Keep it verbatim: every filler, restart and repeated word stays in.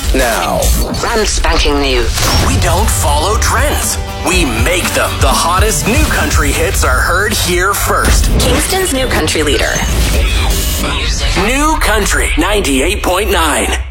now. Brand spanking new. We don't follow trends. We make them. The hottest new country hits are heard here first. Kingston's new country leader. New Country ninety-eight point nine.